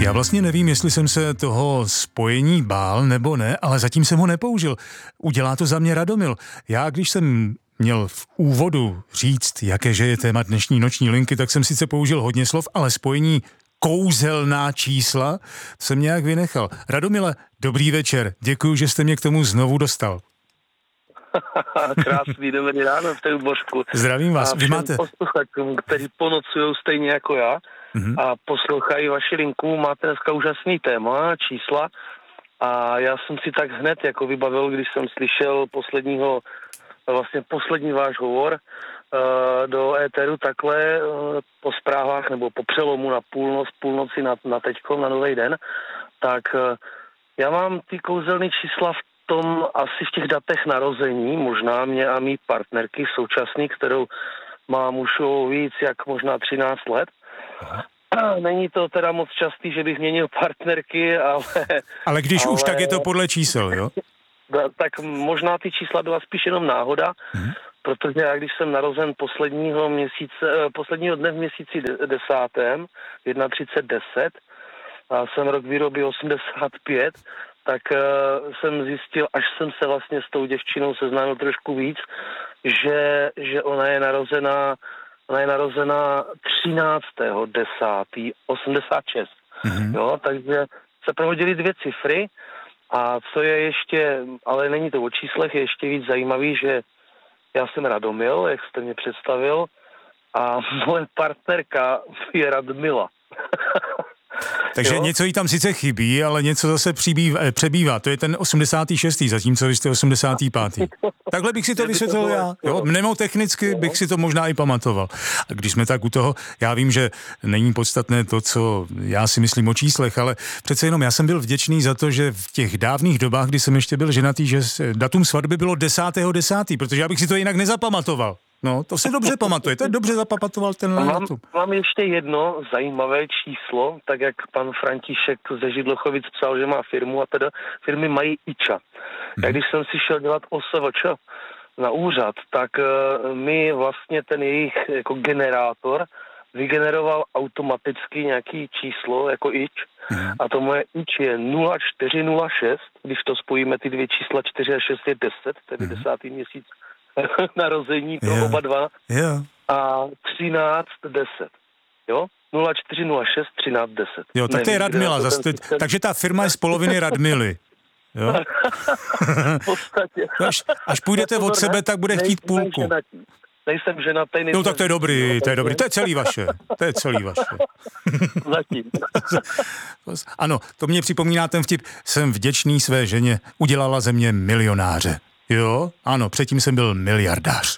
Já vlastně nevím, jestli jsem se toho spojení bál nebo ne, ale zatím jsem ho nepoužil. Udělá to za mě Radomil. Já, když jsem měl v úvodu říct, jakéže je téma dnešní noční linky, tak jsem sice použil hodně slov, ale spojení kouzelná čísla jsem nějak vynechal. Radomile, dobrý večer. Děkuji, že jste mě k tomu znovu dostal. Krásný, dobrý ráno v té Božku. Zdravím vás. A Vy máte... posluchačům, kteří ponocují stejně jako já a poslouchají vaši linku, máte dneska úžasný téma, čísla a já jsem si tak hned jako vybavil, když jsem slyšel poslední váš hovor do éteru takhle po zprávách nebo po přelomu na půlnoci na teďko, na nový den, tak já mám ty kouzelné čísla asi v těch datech narození, možná mě a mý partnerky současný, kterou mám už víc jak možná 13 let. Není to teda moc častý, že bych měnil partnerky, ale když už, tak je to podle čísel, jo? Tak možná ty čísla byla spíš jenom náhoda, protože já, když jsem narozen posledního dne v měsíci 10. 31.10 a jsem rok výroby 85, tak jsem zjistil, až jsem se vlastně s tou děvčinou seznámil trošku víc, že ona je narozená 13.10.86. Jo, takže se prohodily 2 cifry a co je ještě, ale není to o číslech, je ještě víc zajímavý, že já jsem Radomil, jak jste mě představil, a moje partnerka je Radmila. Takže něco jí tam sice chybí, ale něco zase přebývá. To je ten 86. zatímco vy jste 85. Takhle bych si to vysvětlil já. Jo? Mnemotechnicky bych si to možná i pamatoval. A když jsme tak u toho, já vím, že není podstatné to, co já si myslím o číslech, ale přece jenom já jsem byl vděčný za to, že v těch dávných dobách, kdy jsem ještě byl ženatý, že datum svatby bylo 10.10., protože já bych si to jinak nezapamatoval. No, to se dobře pamatuje, to je dobře zapamatoval ten datum. Mám ještě jedno zajímavé číslo, tak jak pan František ze Židlochovic psal, že má firmu a teda firmy mají IČA. Já když jsem si šel dělat OSVČ na úřad, tak mi vlastně ten jejich jako generátor vygeneroval automaticky nějaký číslo jako IČ a to moje IČ je 0406, když to spojíme ty 2 čísla 4 a 6 je 10, tedy 10. měsíc narození pro oba dva a 13.10. Jo? 0406 13.10. Jo, tak to je Radmila. Takže ta firma je z poloviny Radmily. Jo? V podstatě. Až půjdete od sebe, tak bude chtít půlku. Nejsem ženatý. No tak to je dobrý. To je celý vaše. Zatím. Ano, to mě připomíná ten vtip. Jsem vděčný své ženě. Udělala ze mě milionáře. Jo, ano, předtím jsem byl miliardář.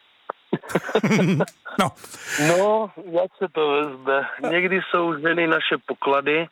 No, jak se to vezme. Někdy jsou ženy naše poklady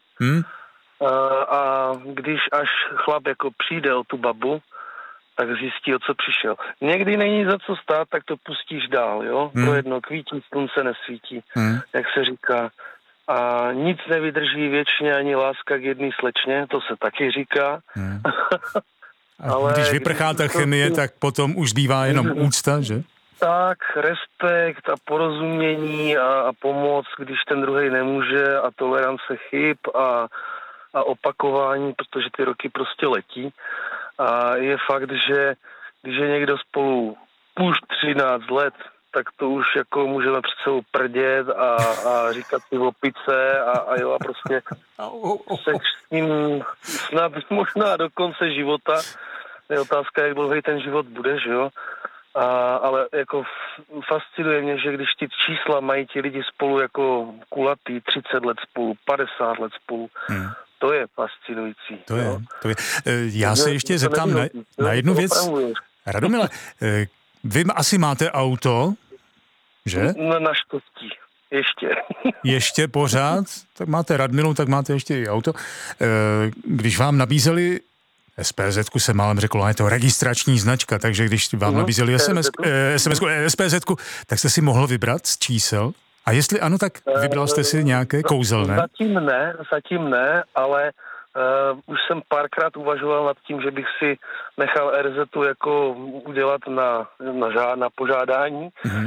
a když až chlap jako přijde o tu babu, tak zjistí, o co přišel. Někdy není za co stát, tak to pustíš dál, jo? Pro jedno kvítí, slunce nesvítí, jak se říká. A nic nevydrží věčně, ani láska k jedné slečně, to se taky říká. Ale když vyprchá ta chemie, tak potom už zbývá jenom úcta, že? Tak, respekt a porozumění a pomoc, když ten druhej nemůže a tolerance chyb a opakování, protože ty roky prostě letí. A je fakt, že když je někdo spolu už 13 let, tak to už jako můžeme před sebou prdět a říkat si opice a jo a prostě seš s ním snad možná do konce života. Je otázka, jak dlouhý ten život bude, že jo? Ale jako fascinuje mě, že když ty čísla mají ti lidi spolu jako kulatý, 30 let spolu, 50 let spolu, to je fascinující. To je. Já se ještě zeptám na jednu věc. Radomile, vy asi máte auto, že? No, naštěstí. Ještě pořád? Tak máte Radmilu, tak máte ještě i auto. Když vám nabízeli SPZ-ku se málem řekl, je to registrační značka, takže když vám nabízeli SPZ-ku, tak jste si mohl vybrat z čísel? A jestli ano, tak vybral jste si nějaké kouzelné? Zatím ne, ale už jsem párkrát uvažoval nad tím, že bych si nechal RZ-tu jako udělat na požádání.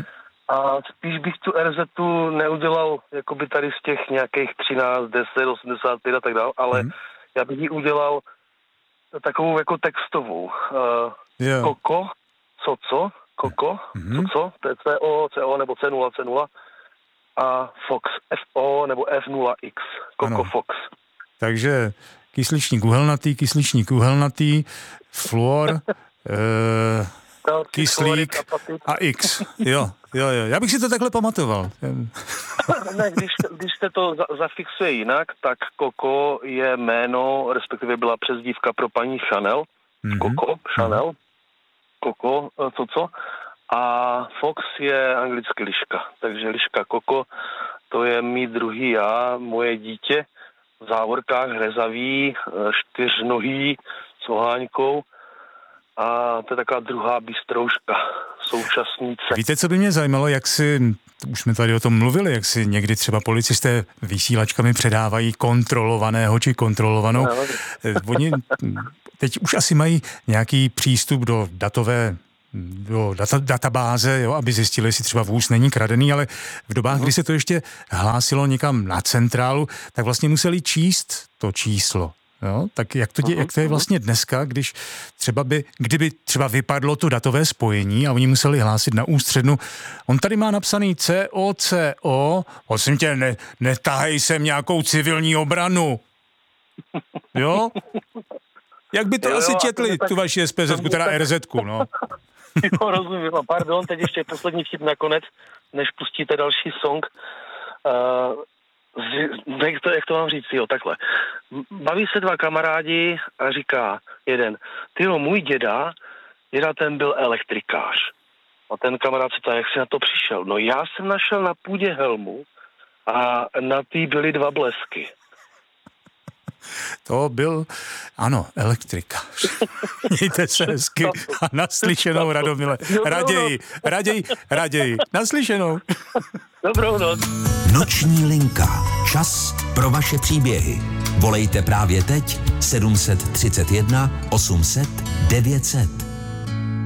A spíš bych tu RZ-tu neudělal jakoby tady z těch nějakých 13, 10, 85 a tak dále, ale já bych ji udělal takovou jako textovou. Koko, Koko, to je CO nebo C0 a Fox, FO nebo F0X, Koko Fox. Takže kysličník uhelnatý, fluor, kyslík a X. Jo. Já bych si to takhle pamatoval. Ne, když se to zafixuje jinak, tak Koko je jméno, respektive byla přezdívka pro paní Chanel. Chanel. Koko, a Fox je anglicky liška. Takže liška Koko, to je mý druhý já, moje dítě, v závorkách hřezavý, 4nohý, s oháňkou. A to je taková druhá bystrouška, současnice. Víte, co by mě zajímalo, už jsme tady o tom mluvili, jak si někdy třeba policisté vysílačkami předávají kontrolovaného či kontrolovanou. Oni teď už asi mají nějaký přístup do databáze, jo, aby zjistili, jestli třeba vůz není kradený, ale v dobách, kdy se to ještě hlásilo někam na centrálu, tak vlastně museli číst to číslo. Jo? Tak jak to je vlastně dneska, kdyby třeba vypadlo to datové spojení a oni museli hlásit na ústřednu, on tady má napsaný CO, prosím tě, netahej sem nějakou civilní obranu. Jo? Jak by to asi četli, tu vaši SPZ-ku, teda RZ-ku, no. Jo, rozumím. Pardon, teď ještě poslední vtip nakonec, než pustíte další song. Jak to mám říct, jo, takhle. Baví se dva kamarádi a říká jeden, tyjo, můj děda ten byl elektrikář. A ten kamarád se ptá, jak jsi na to přišel? No já jsem našel na půdě helmu a na tý byly 2 blesky. To byl, ano, elektrikář. Mějte se hezky a naslyšenou, Radomile. Raději. Naslyšenou. Dobrou noc. Noční linka. Čas pro vaše příběhy. Volejte právě teď 731 800 900.